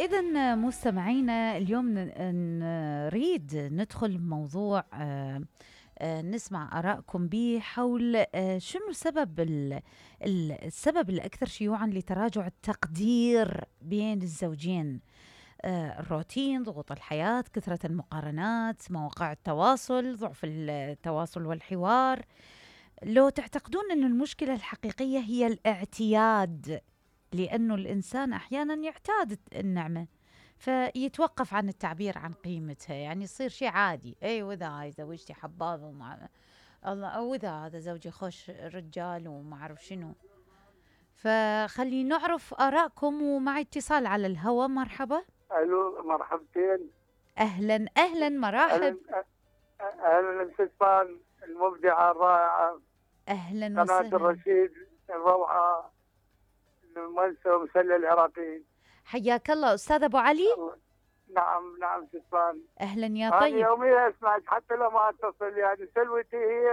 إذن مستمعينا اليوم نريد ندخل بموضوع نسمع آرائكم به حول شنو سبب السبب الأكثر شيوعا لتراجع التقدير بين الزوجين. الروتين، ضغوط الحياة، كثرة المقارنات، مواقع التواصل، ضعف التواصل والحوار. لو تعتقدون أن المشكلة الحقيقية هي الاعتياد، لأنه الإنسان أحيانا يعتاد النعمة فيتوقف عن التعبير عن قيمتها، يعني يصير شيء عادي. أي وإذا هاي زوجتي حبابة ومع الله، أو إذا هذا زوجي خوش رجال وما أعرف شنو. فخلي نعرف آراءكم، ومع اتصال على الهواء. مرحبا. الو، مرحبتين. أهلا أهلا، مراحب. اهلا الاستاذ المبدعه الرائعه، أهلا قناه وسهلا. الرشيد الروعه، المؤسسه ومسلة العراقيين. حياك الله أستاذ أبو علي. نعم نعم استاذ. أهلا يا انا طيب. يوميا اسمعك حتى لو ما اتصل، يعني سلوتي هي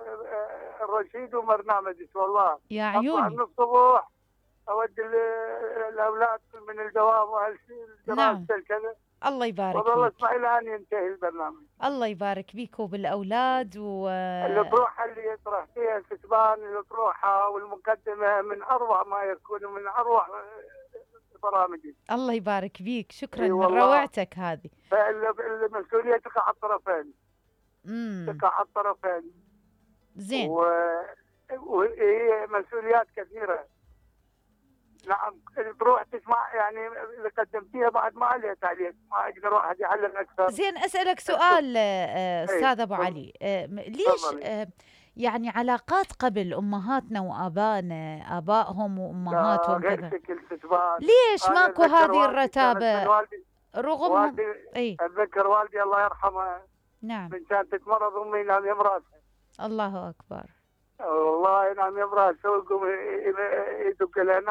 الرشيد وبرنامجك والله. يا اطلع من عيوني. الصبح اودي الاولاد من الدوام نعم. والدراسه كذا، الله يبارك والله فيك. اسمعي لان ينتهي البرنامج. الله يبارك بيك وبالأولاد الأطروحة اللي يطرح فيها الكتبان، الأطروحة والمقدمة من أروع ما يكون، من أروع البرامج. الله يبارك بيك، شكرا اي من والله. روعتك هذه. فالمسؤولية تقع على الطرفين، تقع على الطرفين. زين. وهي مسؤوليات كثيرة. نعم، تروح تسمع يعني اللي قدمتيها بعد ما عليها تعليق، ما يقدر واحد يعلق أكثر. زين، أسألك سؤال أستاذ أبو علي. ليش يعني علاقات قبل أمهاتنا وآبائنا، آبائهم وأمهاتهم كذا، ليش ماكو هذه الرتابة رغم أتذكر والدي الله يرحمه. نعم. من كانت تتمرض أمي ينام يم راسها. الله أكبر. والله ينام يم راسها ويقوم يدق لها